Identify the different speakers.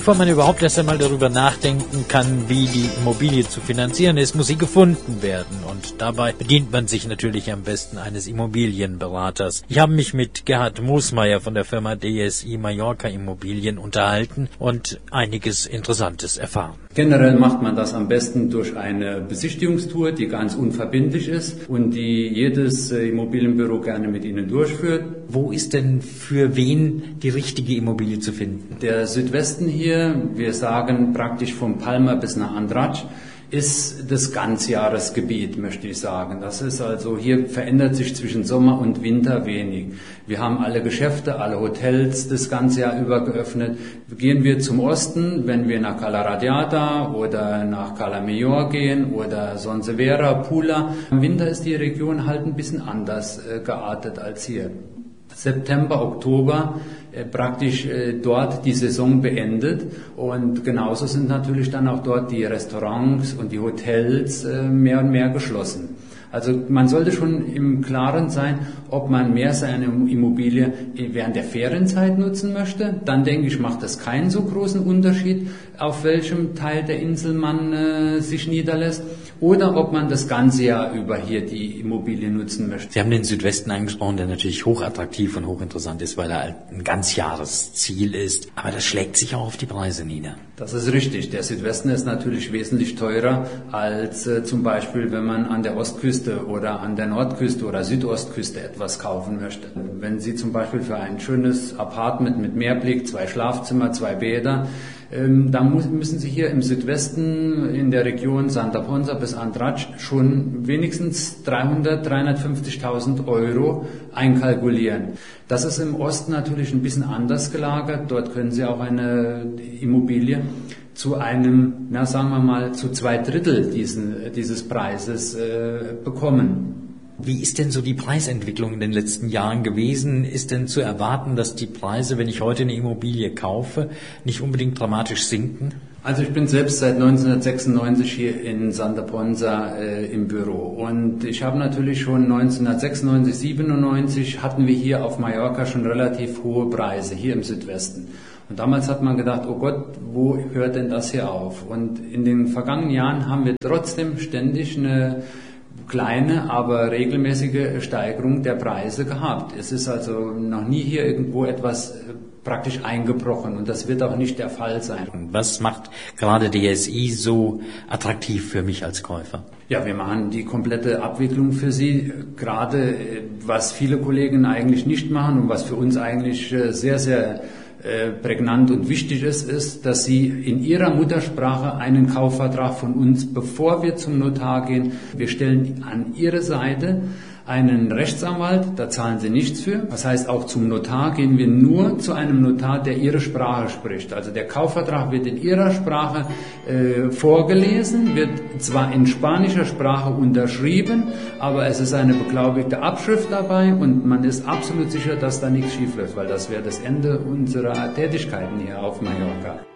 Speaker 1: Bevor man überhaupt erst einmal darüber nachdenken kann, wie die Immobilie zu finanzieren ist, muss sie gefunden werden. Und dabei bedient man sich natürlich am besten eines Immobilienberaters. Ich habe mich mit Gerhard Moosmeier von der Firma DSI Mallorca Immobilien unterhalten und einiges Interessantes erfahren.
Speaker 2: Generell macht man das am besten durch eine Besichtigungstour, die ganz unverbindlich ist und die jedes Immobilienbüro gerne mit Ihnen durchführt.
Speaker 1: Wo ist denn für wen die richtige Immobilie zu finden?
Speaker 2: Der Südwesten hier, wir sagen praktisch von Palma bis nach Andratx, ist das Ganzjahresgebiet, möchte ich sagen. Das ist also, hier verändert sich zwischen Sommer und Winter wenig. Wir haben alle Geschäfte, alle Hotels das ganze Jahr über geöffnet. Gehen wir zum Osten, wenn wir nach Cala Radiata oder nach Cala Millor gehen oder Son Servera, Pula. Im Winter ist die Region halt ein bisschen anders geartet als hier. September, Oktober praktisch dort die Saison beendet und genauso sind natürlich dann auch dort die Restaurants und die Hotels mehr und mehr geschlossen. Also man sollte schon im Klaren sein, ob man mehr seine Immobilie während der Ferienzeit nutzen möchte. Dann denke ich, macht das keinen so großen Unterschied, auf welchem Teil der Insel man sich niederlässt. Oder ob man das ganze Jahr über hier die Immobilie nutzen möchte.
Speaker 1: Sie haben den Südwesten angesprochen, der natürlich hochattraktiv und hochinteressant ist, weil er ein Ganzjahresziel ist. Aber das schlägt sich auch auf die Preise nieder.
Speaker 2: Das ist richtig. Der Südwesten ist natürlich wesentlich teurer als zum Beispiel, wenn man an der Ostküste oder an der Nordküste oder Südostküste etwas kaufen möchte. Wenn Sie zum Beispiel für ein schönes Apartment mit Meerblick, 2 Schlafzimmer, 2 Bäder, dann müssen Sie hier im Südwesten in der Region Santa Ponsa bis Andratx schon wenigstens 350.000 Euro einkalkulieren. Das ist im Osten natürlich ein bisschen anders gelagert. Dort können Sie auch eine Immobilie zu einem, sagen wir mal, zu 2/3 dieses Preises bekommen.
Speaker 1: Wie ist denn so die Preisentwicklung in den letzten Jahren gewesen? Ist denn zu erwarten, dass die Preise, wenn ich heute eine Immobilie kaufe, nicht unbedingt dramatisch sinken?
Speaker 2: Also ich bin selbst seit 1996 hier in Santa Ponsa im Büro und ich habe natürlich schon 1996, 97 hatten wir hier auf Mallorca schon relativ hohe Preise hier im Südwesten. Und damals hat man gedacht, oh Gott, wo hört denn das hier auf? Und in den vergangenen Jahren haben wir trotzdem ständig eine kleine, aber regelmäßige Steigerung der Preise gehabt. Es ist also noch nie hier irgendwo etwas praktisch eingebrochen und das wird auch nicht der Fall sein.
Speaker 1: Was macht gerade DSI so attraktiv für mich als Käufer?
Speaker 2: Ja, wir machen die komplette Abwicklung für Sie. Gerade was viele Kollegen eigentlich nicht machen und was für uns eigentlich sehr, sehr prägnant und wichtig ist, dass Sie in Ihrer Muttersprache einen Kaufvertrag von uns, bevor wir zum Notar gehen, wir stellen an Ihre Seite einen Rechtsanwalt, da zahlen Sie nichts für. Das heißt, auch zum Notar gehen wir nur zu einem Notar, der Ihre Sprache spricht. Also der Kaufvertrag wird in Ihrer Sprache vorgelesen, wird zwar in spanischer Sprache unterschrieben, aber es ist eine beglaubigte Abschrift dabei und man ist absolut sicher, dass da nichts schief läuft, weil das wäre das Ende unserer Tätigkeiten hier auf Mallorca.